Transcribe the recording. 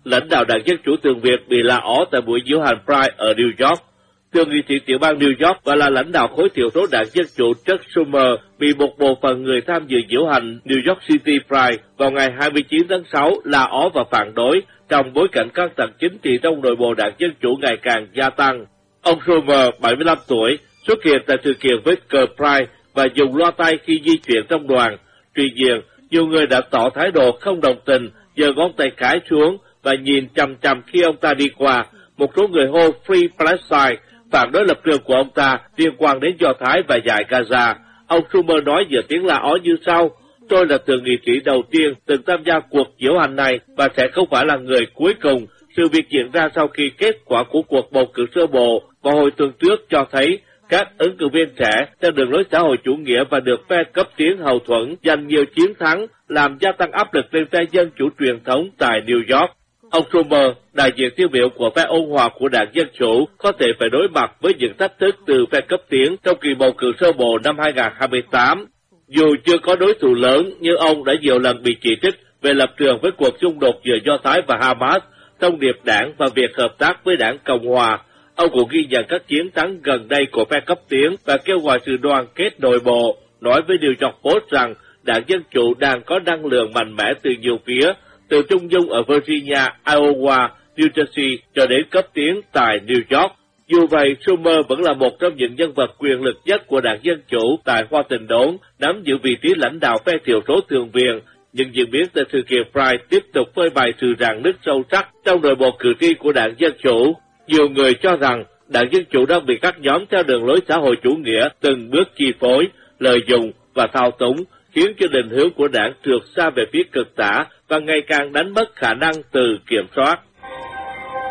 lãnh đạo Đảng Dân Chủ Thường Việt bị la ó tại buổi diễu hành Pride ở New York. Thượng nghị sĩ tiểu bang New York và là lãnh đạo khối thiểu số Đảng Dân Chủ Chuck Schumer bị một bộ phận người tham dự diễu hành New York City Pride vào ngày 29 tháng 6 la ó và phản đối trong bối cảnh căng thẳng chính trị trong nội bộ Đảng Dân Chủ ngày càng gia tăng. Ông Schumer, 75 tuổi, xuất hiện tại sự kiện với cờ Pride và dùng loa tay khi di chuyển trong đoàn. Tuy nhiên, nhiều người đã tỏ thái độ không đồng tình, giơ ngón tay cái xuống và nhìn chằm chằm khi ông ta đi qua. Một số người hô Free Palestine, phản đối lập trường của ông ta liên quan đến Do Thái và Dải Gaza. Ông Schumer nói giữa tiếng la ó như sau: "Tôi là thượng nghị sĩ đầu tiên từng tham gia cuộc diễu hành này và sẽ không phải là người cuối cùng. Sự việc diễn ra sau khi kết quả của cuộc bầu cử sơ bộ vào hồi tuần trước cho thấy các ứng cử viên trẻ theo đường lối xã hội chủ nghĩa và được phe cấp tiến hậu thuẫn giành nhiều chiến thắng, làm gia tăng áp lực lên phe dân chủ truyền thống tại New York." Ông Schumer, đại diện tiêu biểu của phe ôn hòa của Đảng Dân Chủ, có thể phải đối mặt với những thách thức từ phe cấp tiến trong kỳ bầu cử sơ bộ năm 2028. Dù chưa có đối thủ lớn, nhưng ông đã nhiều lần bị chỉ trích về lập trường với cuộc xung đột giữa Do Thái và Hamas, thông điệp đảng và việc hợp tác với Đảng Cộng Hòa. Ông cũng ghi nhận các chiến thắng gần đây của phe cấp tiến và kêu gọi sự đoàn kết nội bộ, nói với New York Post rằng Đảng Dân Chủ đang có năng lượng mạnh mẽ từ nhiều phía, từ Trung Dung ở Virginia, Iowa, New Jersey cho đến cấp tiến tại New York. Dù vậy, Schumer vẫn là một trong những nhân vật quyền lực nhất của Đảng Dân Chủ tại Washington, nắm giữ vị trí lãnh đạo phe thiểu số Thượng viện. Những diễn biến tại sự kiện Pride tiếp tục phơi bày sự rạn nứt sâu sắc trong nội bộ cử tri của Đảng Dân Chủ. Nhiều người cho rằng Đảng Dân Chủ đang bị các nhóm theo đường lối xã hội chủ nghĩa từng bước chi phối, lợi dụng và thao túng, khiến cho định hướng của đảng trượt xa về phía cực tả và ngày càng đánh mất khả năng tự kiểm soát.